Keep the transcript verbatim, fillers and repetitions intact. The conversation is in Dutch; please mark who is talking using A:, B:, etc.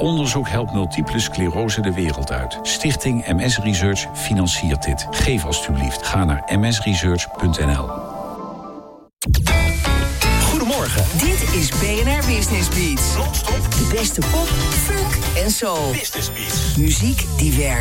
A: onderzoek helpt multiple sclerose de wereld uit. Stichting M S Research financiert dit. Geef alstublieft. Ga naar m s research punt n l.
B: Goedemorgen.
C: Dit is B N R Business Beats.
B: Non-stop.
C: De beste pop, funk en soul.
B: Business Beats.
C: Muziek die werkt.